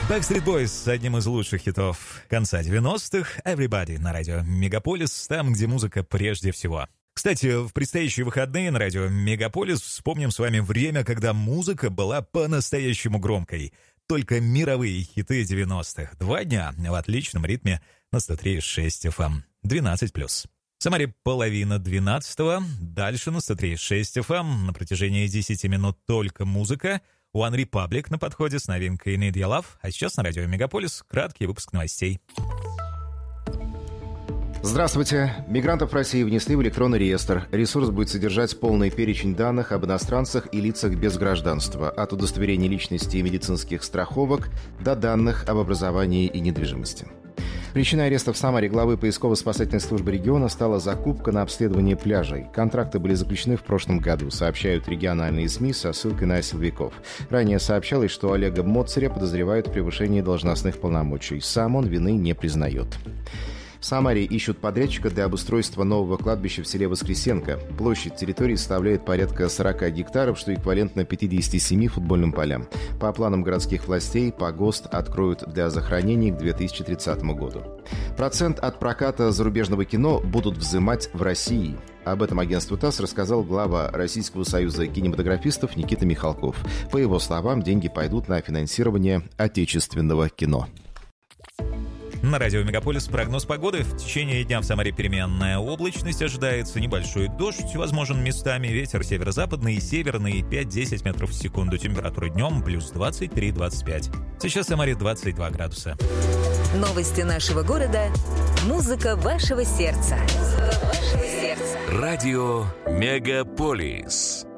Backstreet Boys с одним из лучших хитов конца 90-х «Everybody» на радио Мегаполис, там, где музыка прежде всего. Кстати, в предстоящие выходные на радио Мегаполис вспомним с вами время, когда музыка была по-настоящему громкой. Только мировые хиты 90-х. 2 дня в отличном ритме на 103.6 FM. 12+. В Самаре половина 12-го. Дальше на 103.6 FM. На протяжении 10 минут только музыка. One Republic на подходе с новинкой Need Your Love. А сейчас на радио Мегаполис краткий выпуск новостей. Здравствуйте. Мигрантов России внесли в электронный реестр. Ресурс будет содержать полный перечень данных об иностранцах и лицах без гражданства, от удостоверения личности и медицинских страховок до данных об образовании и недвижимости. Причиной ареста в Самаре главы поисково-спасательной службы региона стала закупка на обследование пляжей. Контракты были заключены в прошлом году, сообщают региональные СМИ со ссылкой на силовиков. Ранее сообщалось, что Олега Моцаря подозревают в превышении должностных полномочий. Сам он вины не признает. В Самаре ищут подрядчика для обустройства нового кладбища в селе Воскресенко. Площадь территории составляет порядка 40 гектаров, что эквивалентно 57 футбольным полям. По планам городских властей, погост откроют для захоронений к 2030 году. Процент от проката зарубежного кино будут взимать в России. Об этом агентству ТАСС рассказал глава Российского союза кинематографистов Никита Михалков. По его словам, деньги пойдут на финансирование отечественного кино. На радио Мегаполис прогноз погоды. В течение дня в Самаре переменная облачность. Ожидается небольшой дождь, возможен местами. Ветер северо-западный и северный 5-10 метров в секунду. Температура днем плюс 23-25. Сейчас в Самаре 22 градуса. Новости нашего города. Музыка вашего сердца. Радио Мегаполис.